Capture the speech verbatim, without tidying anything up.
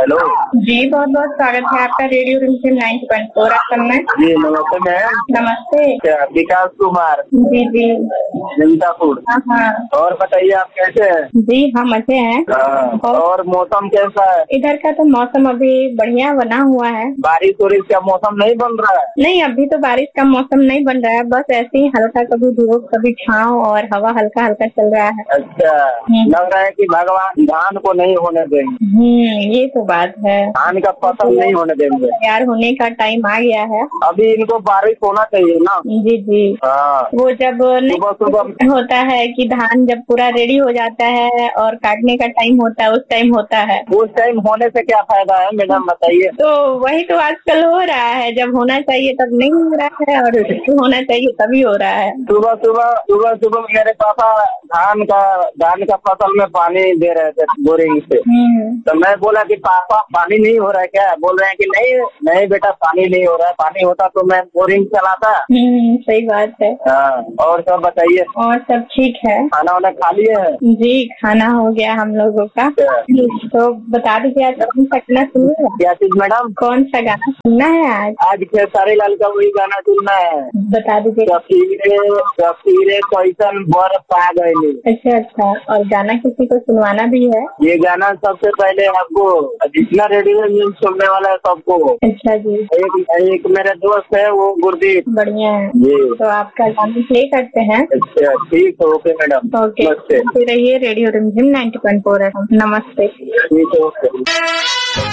Hello जी, बहुत बहुत स्वागत है आपका रेडियो रिमझिम नाइन्टी पॉइंट फोर एफएम में। जी नमस्ते मैम। नमस्ते। क्या विकास कुमार जी जी जमीतापुर। हाँ हाँ और बताइए आप कैसे हैं? जी, हम अच्छे हैं। हाँ, और और मौसम कैसा है? इधर का तो मौसम अभी बढ़िया बना हुआ है। बारिश वारिश का मौसम नहीं बन रहा है? नहीं, अभी तो बारिश का मौसम नहीं बन रहा है, बस ऐसे ही हल्का कभी धूप कभी छाँव और हवा हल्का हल्का चल रहा है। अच्छा, लग रहा है कि भगवान धान को नहीं होने देंगे। हम्म ये तो बात है, धान का फसल नहीं होने देंगे। तैयार होने का टाइम आ गया है। अभी इनको बारिश होना चाहिए ना। जी जी हाँ, वो जब सुबह सुबह होता है कि धान जब पूरा रेडी हो जाता है और काटने का टाइम होता है, उस टाइम होता है। उस टाइम होने से क्या फायदा है मैडम बताइए? तो वही तो आजकल हो रहा है, जब होना चाहिए तब नहीं हो रहा है और जब होना चाहिए तभी हो रहा है। सुबह सुबह सुबह सुबह मेरे पापा धान का धान का फसल में पानी दे रहे थे बोरिंग से। तो मैं बोला कि पापा पानी नहीं हो रहा है क्या? बोल रहे हैं कि नहीं नहीं बेटा पानी नहीं हो रहा है, पानी होता तो मैं बोरिंग चलाता। हम्म सही बात है। हाँ, और सब बताइए। और सब ठीक है। खाना वाना खा लिए हैं? जी, खाना हो गया हम लोगों का। तो बता दीजिए आज कौन सा गाना सुनना है? क्या चीज मैडम? कौन सा गाना सुनना है आज? आज खेसारी लाल का वही गाना सुनना है। बता दीजिए। कफीरे कफीरे कैसन बर पा गए। अच्छा अच्छा, और गाना किसी को सुनवाना भी है? ये गाना सबसे पहले आपको जितना रेडियो न्यूज सुनने वाला है सबको। अच्छा जी। एक एक मेरे दोस्त है वो गुरदीप। बढ़िया है जी। तो आपका गाना प्ले करते हैं। अच्छा ठीक है, ओके मैडम। ओके, नमस्ते। रहिए रेडियो रिमझिम नाइन्टी पॉइंट फोर एफएम। नमस्ते। ठीक है, ओके।